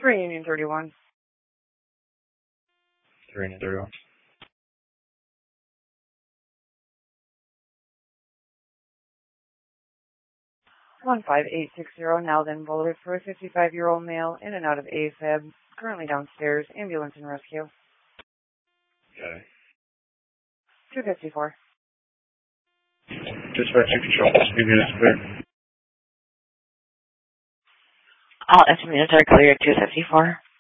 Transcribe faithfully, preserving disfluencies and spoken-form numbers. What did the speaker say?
three Union thirty-one. three Union thirty-one. one five eight six zero, now then Boulevard for a fifty-five-year-old male in and out of A F A B. Currently downstairs. Ambulance and rescue. Okay. two fifty-four. Dispatch to control. Speed units clear. All estimates are clear at two fifty-four.